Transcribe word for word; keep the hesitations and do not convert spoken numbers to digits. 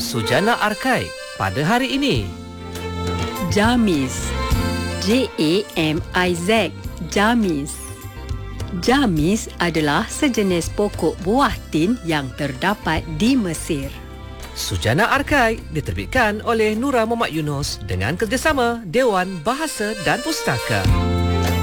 Sujana Arkai pada hari ini. Jamiz, J A M I Z, Jamiz. Jamiz adalah sejenis pokok buah tin yang terdapat di Mesir. Sujana Arkai diterbitkan oleh Nura Muhammad Yunus dengan kerjasama Dewan Bahasa dan Pustaka.